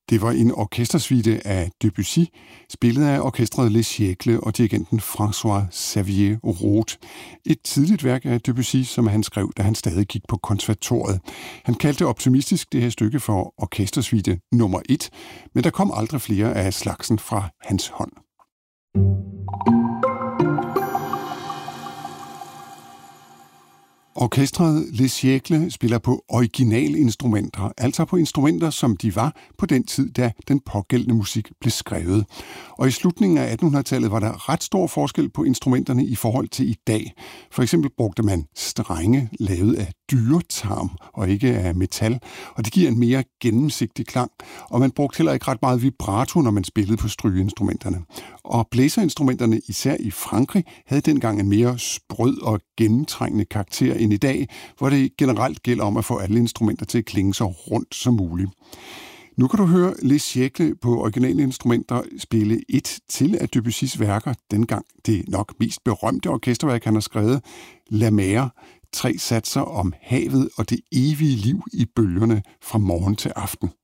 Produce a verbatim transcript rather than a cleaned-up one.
Det var en orkestersuite af Debussy, spillet af orkestret Les Siècles og dirigenten François-Xavier Roth. Et tidligt værk af Debussy, som han skrev, da han stadig gik på konservatoriet. Han kaldte optimistisk det her stykke for orkestersuite nummer et, men der kom aldrig flere af slagsen fra hans hånd. Orkestret Les Siècles spiller på originalinstrumenter, altså på instrumenter, som de var på den tid, da den pågældende musik blev skrevet. Og i slutningen af attenhundredetallet var der ret stor forskel på instrumenterne i forhold til i dag. For eksempel brugte man strenge lavet af dyretarm og ikke af metal, og det giver en mere gennemsigtig klang, og man brugte heller ikke ret meget vibrato, når man spillede på strygeinstrumenterne. Og blæserinstrumenterne, især i Frankrig, havde dengang en mere sprød og gennemtrængende karakter end i dag, hvor det generelt gælder om at få alle instrumenter til at klinge så rundt som muligt. Nu kan du høre Les Siècles på originale instrumenter spille et til af Debussys værker, dengang det nok mest berømte orkesterværk, han har skrevet, La Mer, tre satser om havet og det evige liv i bølgerne fra morgen til aften.